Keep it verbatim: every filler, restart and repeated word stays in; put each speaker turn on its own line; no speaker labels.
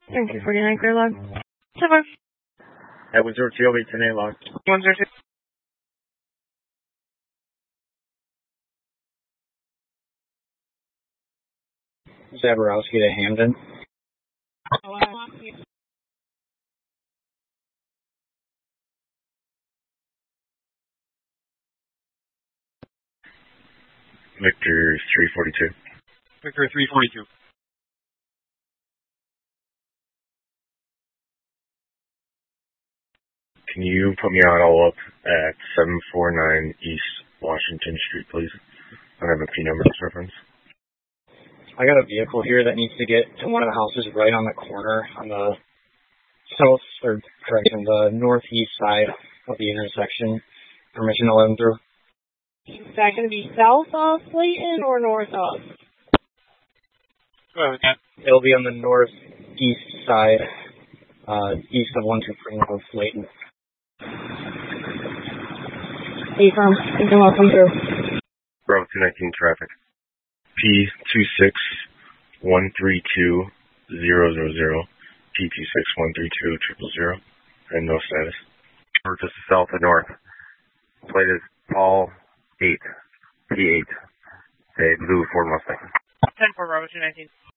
Thank you, forty-nine, clear log. Seven.
At one zero two, ten eight log.
one zero two.
Zaborowski to Hamden. Victor three forty-two.
Victor three forty-two.
Can you put me on all up at seven forty-nine East Washington Street, please? I have a P number reference. I got a vehicle here that needs to get to one of the houses right on the corner on the south, or correction, the northeast side of the intersection. Permission to let them through.
Is that going to be south of Slayton or north of?
Go ahead, yeah.
It'll be on the northeast side, uh, east of one two three of Slayton.
Hey, firm. You can welcome through.
Bravo two nineteen traffic. P two six one three two zero zero zero. P two six one three two triple zero. And no status. Or just south of north. Plate is Paul eight. P eight. A blue Ford Mustang.
ten four, Bravo two nineteen.